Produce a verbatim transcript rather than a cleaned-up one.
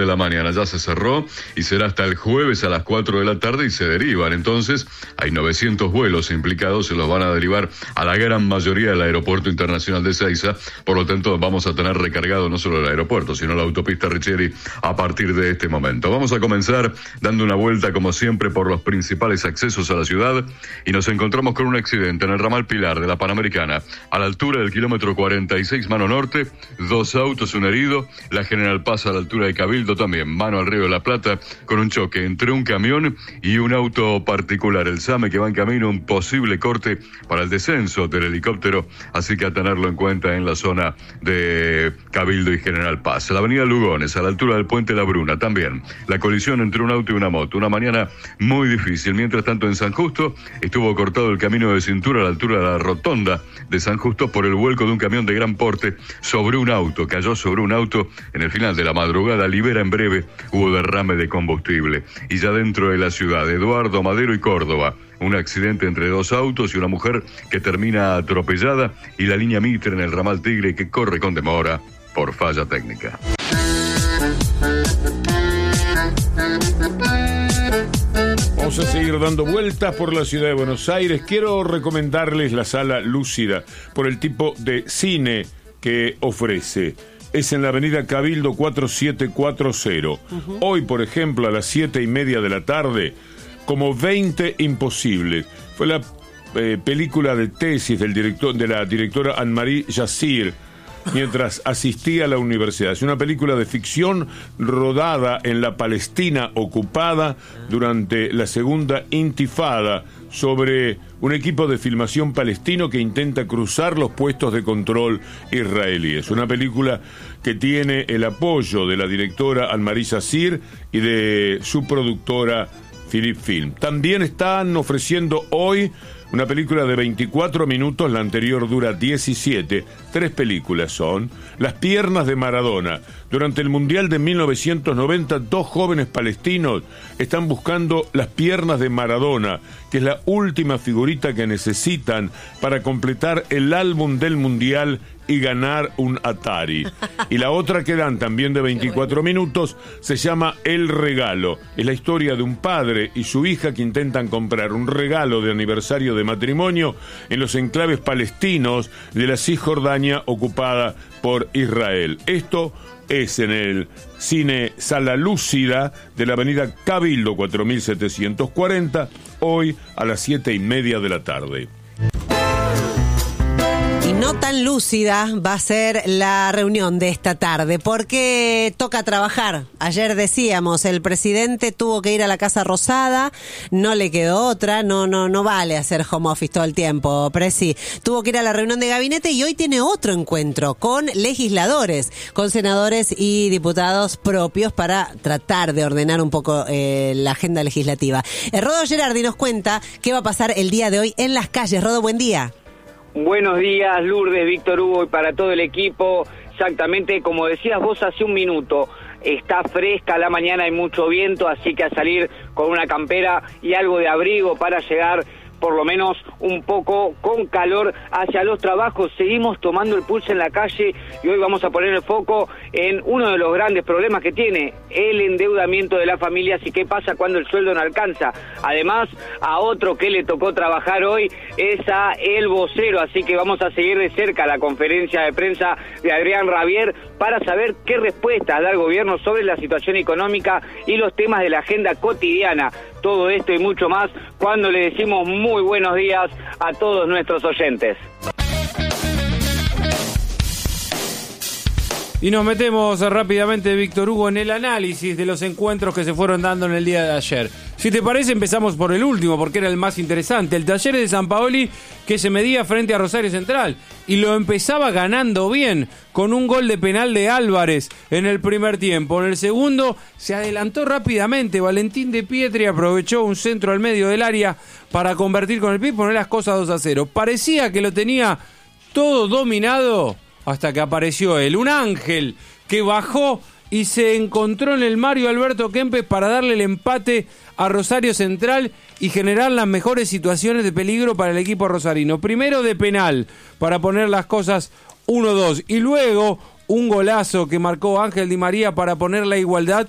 la mañana. Ya se cerró y será hasta el jueves a las cuatro de la tarde y se derivan. Entonces, hay novecientos vuelos implicados, se los van a derivar a la gran mayoría del Aeropuerto Internacional de Ezeiza. Por lo tanto, vamos a tener recargado no solo el aeropuerto, sino la autopista Riccieri a partir de este momento. Vamos a comenzar dando una vuelta, como siempre, por los principales accesos a la ciudad y nos encontramos con un accidente en el ramal Pilar de la Panamericana, a la altura del kilómetro cuarenta y seis, mano norte, dos autos, un herido, la General Paz a la altura de Cabildo también, mano al Río de la Plata, con un choque entre un camión y un auto particular, el SAME, que va en camino, un posible corte para el descenso del helicóptero, así que a tenerlo en cuenta en la zona de Cabildo y General Paz. La avenida Lugones, a la altura del Puente La Bruna, también, la colisión entre un auto y una moto, una mañana muy difícil. Mientras tanto, en San Justo, estuvo cortado el camino de cintura a la altura de la rotonda de San Justo por el vuelco de un camión de gran porte sobre un auto, cayó sobre un auto en el final de la madrugada. Libera en breve, hubo derrame de combustible. Y ya dentro de la ciudad, Eduardo Madero y Córdoba, un accidente entre dos autos y una mujer que termina atropellada, y la línea Mitre en el ramal Tigre que corre con demora por falla técnica. Vamos a seguir dando vueltas por la ciudad de Buenos Aires. Quiero recomendarles la Sala Lúcida por el tipo de cine que ofrece. Es en la avenida Cabildo cuatro siete cuatro cero. Uh-huh. Hoy, por ejemplo, a las siete y media de la tarde, como veinte Imposibles. Fue la eh, película de tesis del director, de la directora Anne-Marie Yassir, mientras asistía a la universidad. Es una película de ficción rodada en la Palestina ocupada durante la segunda intifada, sobre un equipo de filmación palestino que intenta cruzar los puestos de control israelíes. Una película que tiene el apoyo de la directora Anne-Marie Yassir y de su productora Philip Film. También están ofreciendo hoy una película de veinticuatro minutos, la anterior dura diecisiete. Tres películas son Las piernas de Maradona. Durante el Mundial de mil novecientos noventa, dos jóvenes palestinos están buscando las piernas de Maradona, que es la última figurita que necesitan para completar el álbum del Mundial y ganar un Atari. Y la otra que dan, también de veinticuatro minutos, se llama El Regalo. Es la historia de un padre y su hija que intentan comprar un regalo de aniversario de matrimonio en los enclaves palestinos de la Cisjordania ocupada por Israel. Esto es en el cine Sala Lúcida de la avenida Cabildo cuatro mil setecientos cuarenta, hoy a las siete y media de la tarde. No tan lúcida va a ser la reunión de esta tarde, porque toca trabajar. Ayer decíamos, el presidente tuvo que ir a la Casa Rosada, no le quedó otra, no no no vale hacer home office todo el tiempo, Presi. Tuvo que ir a la reunión de gabinete y hoy tiene otro encuentro con legisladores, con senadores y diputados propios para tratar de ordenar un poco eh, la agenda legislativa. Eh, Rodo Gerardi nos cuenta qué va a pasar el día de hoy en las calles. Rodo, buen día. Buenos días, Lourdes, Víctor Hugo, y para todo el equipo. Exactamente como decías vos hace un minuto, está fresca la mañana, hay mucho viento, así que a salir con una campera y algo de abrigo para llegar por lo menos un poco con calor hacia los trabajos. Seguimos tomando el pulso en la calle y hoy vamos a poner el foco en uno de los grandes problemas que tiene, el endeudamiento de las familias y qué pasa cuando el sueldo no alcanza. Además, a otro que le tocó trabajar hoy es a el vocero, así que vamos a seguir de cerca la conferencia de prensa de Adrián Rabier para saber qué respuestas da el gobierno sobre la situación económica y los temas de la agenda cotidiana. Todo esto y mucho más cuando le decimos muy buenos días a todos nuestros oyentes. Y nos metemos rápidamente, Víctor Hugo, en el análisis de los encuentros que se fueron dando en el día de ayer. Si te parece, empezamos por el último, porque era el más interesante. El Talleres de Sampaoli, que se medía frente a Rosario Central. Y lo empezaba ganando bien, con un gol de penal de Álvarez en el primer tiempo. En el segundo, se adelantó rápidamente. Valentín de Pietri aprovechó un centro al medio del área para convertir con el pie y poner las cosas dos a cero. Parecía que lo tenía todo dominado, hasta que apareció él, un ángel que bajó y se encontró en el Mario Alberto Kempes para darle el empate a Rosario Central y generar las mejores situaciones de peligro para el equipo rosarino. Primero de penal para poner las cosas uno dos y luego un golazo que marcó Ángel Di María para poner la igualdad